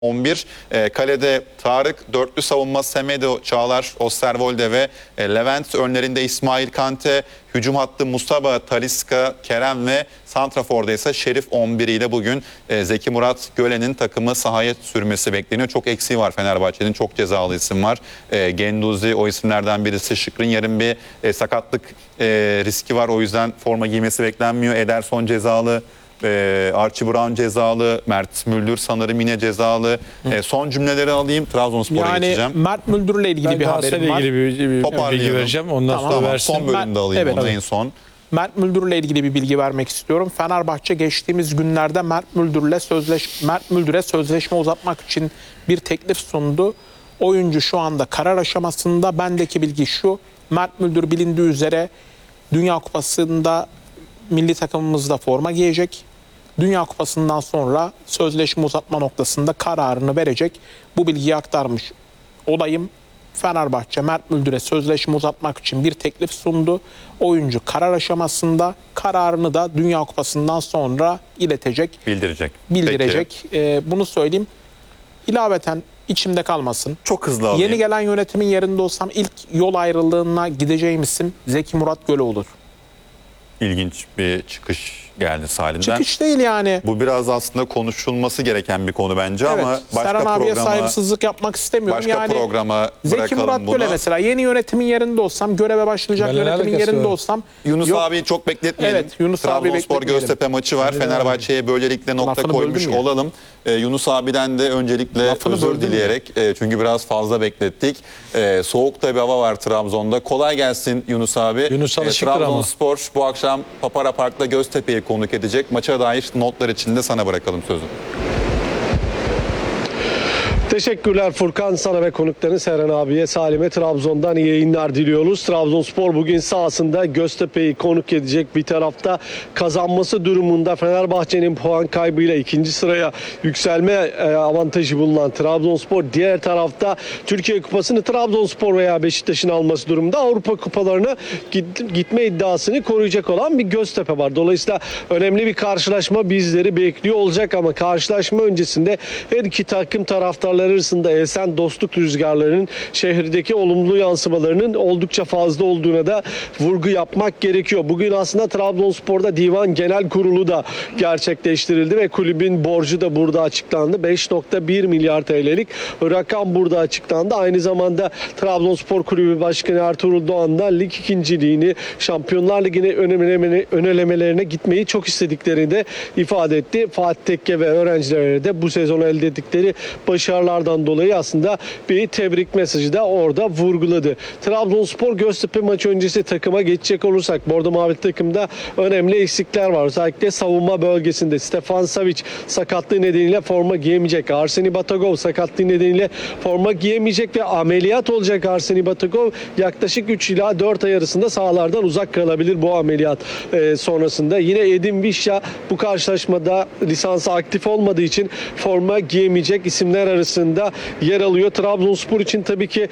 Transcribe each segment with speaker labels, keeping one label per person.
Speaker 1: 11. Kalede Tarık, dörtlü savunma Semedo, Çağlar, Osterwolde ve Levent. Önlerinde İsmail Kante, hücum hattı Mustafa, Talisca, Kerem ve santraforda ise Şerif 11 ile bugün Zeki Murat Gölen'in takımı sahaya sürmesi bekleniyor. Çok eksiği var Fenerbahçe'nin, çok cezalı isim var. Genduzi o isimlerden birisi. Şıkrın yarın bir sakatlık riski var, o yüzden forma giymesi beklenmiyor. Ederson cezalı. Archie Brown cezalı, Mert Müldür sanırım yine cezalı. Son cümleleri alayım, Trabzonspor'a geçeceğim.
Speaker 2: Mert Müldür'le ilgili bir haberim var.
Speaker 3: Bir bilgi vereceğim. Ondan sonra versin.
Speaker 1: Son bölümde alayım onu en son.
Speaker 2: Mert Müldür'le ilgili bir bilgi vermek istiyorum. Fenerbahçe geçtiğimiz günlerde Mert Müldür'e sözleşme uzatmak için bir teklif sundu. Oyuncu şu anda karar aşamasında. Bendeki bilgi şu: Mert Müldür bilindiği üzere Dünya Kupası'nda milli takımımızda forma giyecek. Dünya Kupası'ndan sonra sözleşme uzatma noktasında kararını verecek. Bu bilgiyi aktarmış olayım. Fenerbahçe Mert Müldür'e sözleşme uzatmak için bir teklif sundu. Oyuncu karar aşamasında, kararını da Dünya Kupası'ndan sonra iletecek. Bildirecek. Bunu söyleyeyim. İlaveten içimde kalmasın.
Speaker 1: Çok hızlı alayım.
Speaker 2: Yeni gelen yönetimin yerinde olsam ilk yol ayrılığına gideceğim isim Zeki Murat Göle olur.
Speaker 1: İlginç bir çıkış geldi Salim'den.
Speaker 2: Çıkış değil yani.
Speaker 1: Bu biraz aslında konuşulması gereken bir konu bence,
Speaker 2: evet,
Speaker 1: ama başka
Speaker 2: Serhan abiye
Speaker 1: programa,
Speaker 2: saygısızlık yapmak istemiyorum.
Speaker 1: Başka
Speaker 2: yani
Speaker 1: programa
Speaker 2: Zeki Murat
Speaker 1: bırakalım bunu.
Speaker 2: Göle mesela yeni yönetimin yerinde olsam, göreve başlayacak yönetimin yerinde olsam.
Speaker 1: Yunus abiyi çok bekletmeyelim.
Speaker 2: Evet, Yunus abi
Speaker 1: Trabzonspor Göztepe maçı var. Fenerbahçe'ye böylelikle nokta
Speaker 2: Lafını
Speaker 1: koymuş olalım. Yunus abiden de öncelikle özür dileyerek, çünkü biraz fazla beklettik. Soğuk da bir hava var Trabzon'da. Kolay gelsin Yunus abi.
Speaker 3: Yunus alışıktır ama.
Speaker 1: Trabzonspor bu akşam Papara Park'ta Göztepe'yi konuk edecek. Maça dair notlar için de sana bırakalım sözü.
Speaker 4: Teşekkürler Furkan, sana ve konuklarını Serhan abiye, Salim'e Trabzon'dan iyi yayınlar diliyoruz. Trabzonspor bugün sahasında Göztepe'yi konuk edecek. Bir tarafta kazanması durumunda Fenerbahçe'nin puan kaybıyla ikinci sıraya yükselme avantajı bulunan Trabzonspor. Diğer tarafta Türkiye Kupası'nı Trabzonspor veya Beşiktaş'ın alması durumunda Avrupa Kupalarına gitme iddiasını koruyacak olan bir Göztepe var. Dolayısıyla önemli bir karşılaşma bizleri bekliyor olacak, ama karşılaşma öncesinde her iki takım taraftarları arasında esen dostluk rüzgarlarının şehirdeki olumlu yansımalarının oldukça fazla olduğuna da vurgu yapmak gerekiyor. Bugün aslında Trabzonspor'da Divan Genel Kurulu da gerçekleştirildi ve kulübün borcu da burada açıklandı. 5.1 milyar TL'lik rakam burada açıklandı. Aynı zamanda Trabzonspor Kulübü Başkanı Ertuğrul Doğan da lig ikinciliğini, Şampiyonlar Ligi'ne önelemelerine gitmeyi çok istediklerini de ifade etti. Fatih Tekke ve öğrencilere de bu sezon elde ettikleri başarılardan dolayı aslında bir tebrik mesajı da orada vurguladı. Trabzonspor Göztepe maçı öncesi takıma geçecek olursak, Bordo Mavi takımda önemli eksikler var. Özellikle savunma bölgesinde Stefan Savic sakatlığı nedeniyle forma giyemeyecek. Arseni Batagov sakatlığı nedeniyle forma giyemeyecek ve ameliyat olacak Arseni Batagov. Yaklaşık 3 ila 4 ay arasında sahalardan uzak kalabilir bu ameliyat sonrasında. Yine Edin Visca bu karşılaşmada lisansı aktif olmadığı için forma giyemeyecek isimler arasında yer alıyor. Trabzonspor için tabii ki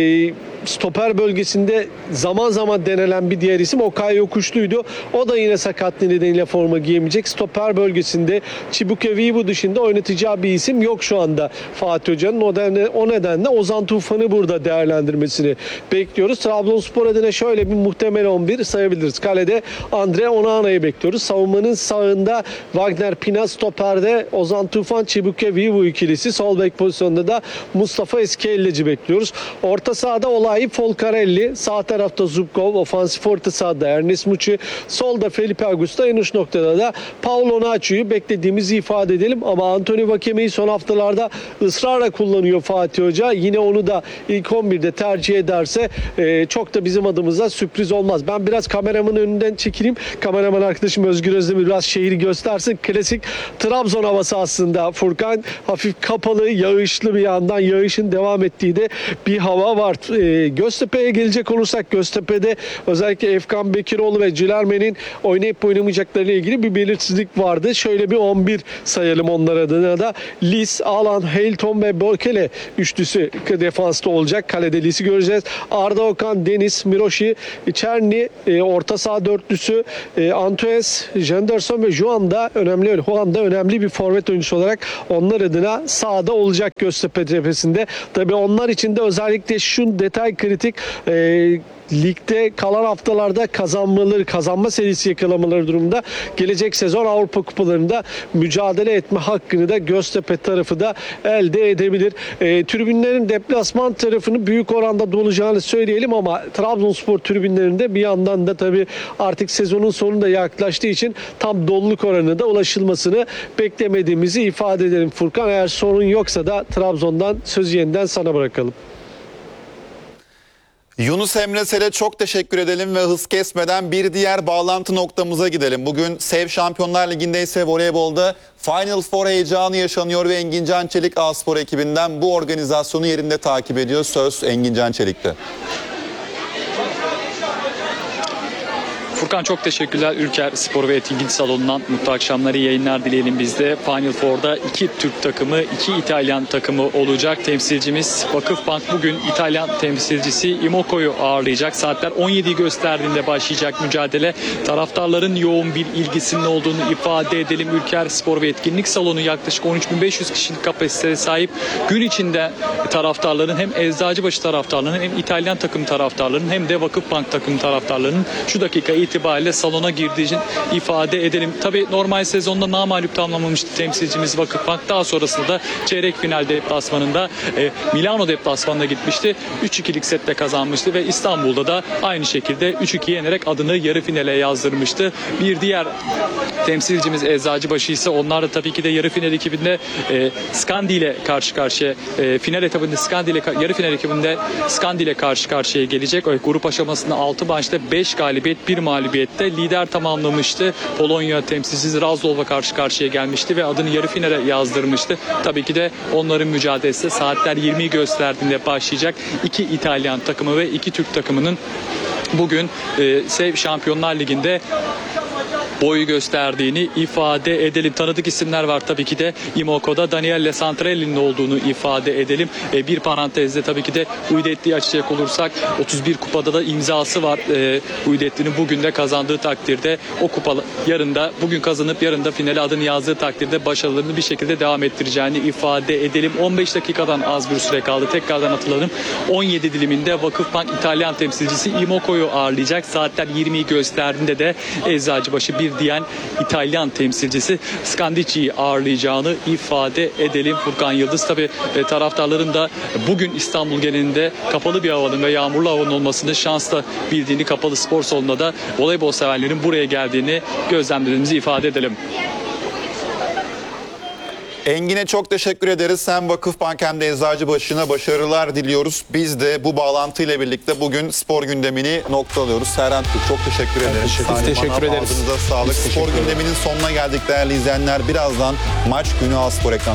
Speaker 4: stoper bölgesinde zaman zaman denenen bir diğer isim Okay Yokuşlu'ydu. O da yine sakatlığı nedeniyle forma giyemeyecek. Stoper bölgesinde Chibuke Vivu dışında oynatacağı bir isim yok şu anda Fatih Hoca'nın. O nedenle Ozan Tufan'ı burada değerlendirmesini bekliyoruz. Trabzonspor adına şöyle bir muhtemel 11 sayabiliriz. Kalede Andre Onana'yı bekliyoruz. Savunmanın sağında Wagner Pina, stoperde Ozan Tufan, Chibuke Vivu ikilisi. Sol bek pozisyonda da Mustafa Eskelleci bekliyoruz. Orta sahada Olayi Folcarelli, sağ tarafta Zubkov, ofansif orta sahada Ernest Muçi, solda Felipe Augusto, en uç noktada da Paulo Nacho'yu beklediğimizi ifade edelim. Ama Anthony Vakeme'yi son haftalarda ısrarla kullanıyor Fatih Hoca. Yine onu da ilk 11'de tercih ederse çok da bizim adımıza sürpriz olmaz. Ben biraz kameramın önünden çekileyim. Kameraman arkadaşım Özgür Özdemir biraz şehri göstersin. Klasik Trabzon havası aslında Furkan. Hafif kapalı, yağış yağışlı, bir yandan yağışın devam ettiği de bir hava var. Göztepe'ye gelecek olursak, Göztepe'de özellikle Efkan Bekiroğlu ve Cilerme'nin oynayıp oynamayacaklarıyla ilgili bir belirsizlik vardı. Şöyle bir 11 sayalım onlar adına da. Lis, Alan, Heilton ve Borkele üçlüsü defansta olacak. Kalede Lis'i göreceğiz. Arda Okan, Deniz, Miroshi, Çerni, orta saha dörtlüsü, Antunes, Jenderson ve Juan da önemli bir forvet oyuncusu olarak onlar adına sahada olacak Göztepe cephesinde. Tabii onlar için de özellikle şu detay kritik. Ligde kalan haftalarda kazanma serisi yakalamaları durumunda gelecek sezon Avrupa Kupalarında mücadele etme hakkını da Göztepe tarafı da elde edebilir. Tribünlerin deplasman tarafını büyük oranda dolacağını söyleyelim ama Trabzonspor tribünlerinde bir yandan da tabii artık sezonun sonu da yaklaştığı için tam doluluk oranına da ulaşılmasını beklemediğimizi ifade edelim. Furkan, eğer sorun yoksa da Trabzon'dan sözü yeniden sana bırakalım.
Speaker 1: Yunus Emre Sel'e çok teşekkür edelim ve hız kesmeden bir diğer bağlantı noktamıza gidelim. Bugün SEV Şampiyonlar Ligi'nde ise voleybolda Final Four heyecanı yaşanıyor ve Engin Can Çelik A-Spor ekibinden bu organizasyonu yerinde takip ediyor. Söz Engin Can Çelik'te.
Speaker 5: Furkan, çok teşekkürler. Ülker Spor ve Etkinlik Salonu'ndan mutlu akşamları, yayınlar dileyelim biz de. Final Four'da 2 Türk takımı, 2 İtalyan takımı olacak. Temsilcimiz Vakıfbank bugün İtalyan temsilcisi Imoco'yu ağırlayacak. Saatler 17'yi gösterdiğinde başlayacak mücadele. Taraftarların yoğun bir ilgisinin olduğunu ifade edelim. Ülker Spor ve Etkinlik Salonu yaklaşık 13.500 kişilik kapasiteye sahip. Gün içinde taraftarların, hem Eczacıbaşı taraftarlarının, hem İtalyan takım taraftarlarının, hem de Vakıfbank takım taraftarlarının şu dakika itibariyle salona girdiği için ifade edelim. Tabii normal sezonda namağlup tamamlamıştı temsilcimiz Vakıfbank. Daha sonrasında da çeyrek final deplasmanında Milano deplasmanına gitmişti. 3-2'lik sette kazanmıştı ve İstanbul'da da aynı şekilde 3-2 yenerek adını yarı finale yazdırmıştı. Bir diğer temsilcimiz Eczacıbaşı ise onlar da tabii ki de yarı final ekibinde Skandi ile karşı karşıya, final etabında yarı final ekibinde Skandi ile karşı karşıya gelecek. Grup aşamasında 6 maçta 5 galibiyet, 1 mağlubiyette lider tamamlamıştı. Polonya temsilcisi Razlov'la karşı karşıya gelmişti ve adını yarı finale yazdırmıştı. Tabii ki de onların mücadelesi saatler 20'yi gösterdiğinde başlayacak. 2 İtalyan takımı ve 2 Türk takımının bugün SEV Şampiyonlar Ligi'nde boyu gösterdiğini ifade edelim. Tanıdık isimler var tabii ki de. Imoco'da Daniele Santrelli'nin olduğunu ifade edelim. Bir parantezde tabii ki de Guidetti'yi açacak olursak 31 kupada da imzası var. Guidetti'nin bugün de kazandığı takdirde o kupa bugün kazanıp yarın da finale adını yazdığı takdirde başarılarını bir şekilde devam ettireceğini ifade edelim. 15 dakikadan az bir süre kaldı. Tekrardan hatırlayalım. 17 diliminde Vakıfbank İtalyan temsilcisi Imoco'yu ağırlayacak. Saatler 20'yi gösterdiğinde de Eczacıbaşı bir diyen İtalyan temsilcisi Scandici'yi ağırlayacağını ifade edelim. Furkan Yıldız, tabii taraftarların da bugün İstanbul genelinde kapalı bir havanın ve yağmurlu havanın olmasını şansla bildiğini, kapalı spor salonunda da voleybol severlerin buraya geldiğini gözlemlediğimizi ifade edelim.
Speaker 1: Engin'e çok teşekkür ederiz. Hem Vakıfbank hem de Eczacıbaşı'na başarılar diliyoruz. Biz de bu bağlantıyla birlikte bugün spor gündemini noktalıyoruz. Serhan Türk, çok teşekkür ederiz.
Speaker 2: Teşekkür ederiz.
Speaker 1: Ağzınıza sağlık. Spor gündeminin sonuna geldik değerli izleyenler. Birazdan maç günü A-Spor ekranı.